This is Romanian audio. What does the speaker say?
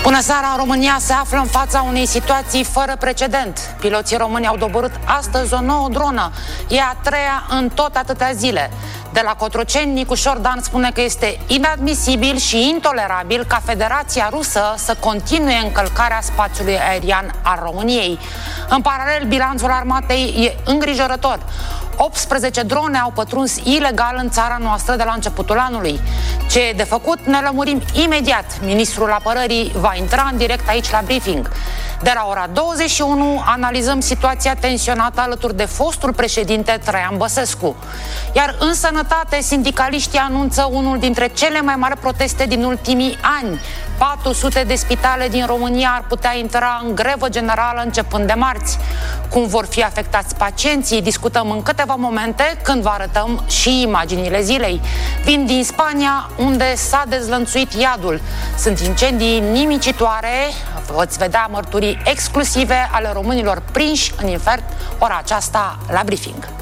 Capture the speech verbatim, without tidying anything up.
Bună seara! România se află în fața unei situații fără precedent. Piloții români au doborât astăzi o nouă dronă. E a treia în tot atâtea zile. De la Cotroceni, Nicu Șordan spune că este inadmisibil și intolerabil ca Federația Rusă să continue încălcarea spațiului aerian al României. În paralel, bilanțul armatei e îngrijorător. optsprezece drone au pătruns ilegal în țara noastră de la începutul anului. Ce e de făcut, ne lămurim imediat. Ministrul Apărării va intra în direct aici la briefing. De la ora douăzeci și unu analizăm situația tensionată alături de fostul președinte Traian Băsescu. Iar în sănătate, sindicaliștii anunță unul dintre cele mai mari proteste din ultimii ani. patru sute de spitale din România ar putea intra în grevă generală începând de marți. Cum vor fi afectați pacienții, discutăm în câteva momente, când vă arătăm și imaginile zilei. Vin din Spania, unde s-a dezlănțuit iadul. Sunt incendii nimicitoare, veți vedea mărturii exclusive ale românilor prinși în infert ora aceasta la briefing.